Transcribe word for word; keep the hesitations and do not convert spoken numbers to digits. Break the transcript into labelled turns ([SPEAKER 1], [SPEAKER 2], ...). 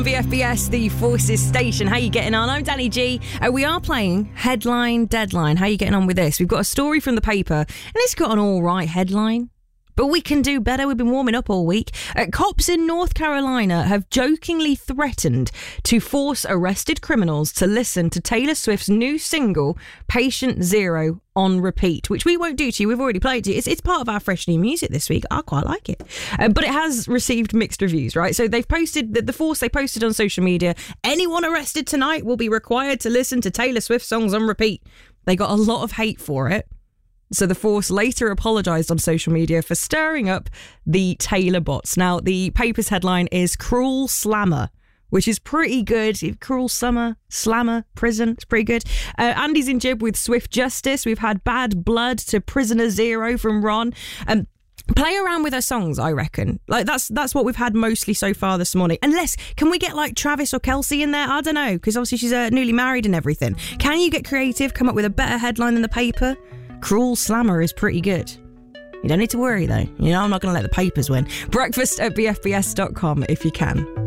[SPEAKER 1] V F B S, the Forces station. How you getting on? I'm Danny G. Uh, we are playing Headline Deadline. How you getting on with this? We've got a story from the paper, and it's got an all right headline. But we can do better. We've been warming up all week. Uh, cops in North Carolina have jokingly threatened to force arrested criminals to listen to Taylor Swift's new single, Patient Zero, on repeat, which we won't do to you. We've already played it. It's, it's part of our fresh new music this week. I quite like it. Uh, but it has received mixed reviews, right? So they've posted, the, the force they posted on social media, anyone arrested tonight will be required to listen to Taylor Swift songs on repeat. They got a lot of hate for it. So the force later apologised on social media for stirring up the Taylor bots. Now, the paper's headline is Cruel Slammer, which is pretty good. Cruel Summer, Slammer, Prison, it's pretty good. Uh, Andy's in jib with Swift Justice. We've had Bad Blood to Prisoner Zero from Ron. Um, play around with her songs, I reckon. Like, that's that's what we've had mostly so far this morning. Unless, can we get like Travis or Kelsey in there? I don't know, because obviously she's uh, newly married and everything. Can you get creative, come up with a better headline than the paper? Cruel Slammer is pretty good. You don't need to worry though. You know, I'm not going to let the papers win. Breakfast at b f b s dot com if you can.